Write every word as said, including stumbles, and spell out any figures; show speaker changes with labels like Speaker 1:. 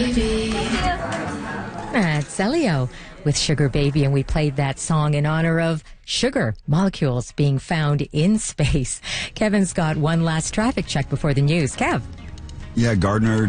Speaker 1: That's Elio with Sugar Baby, and we played that song in honor of sugar molecules being found in space. Kevin's got one last traffic check before the news. Kev.
Speaker 2: Yeah, Gardner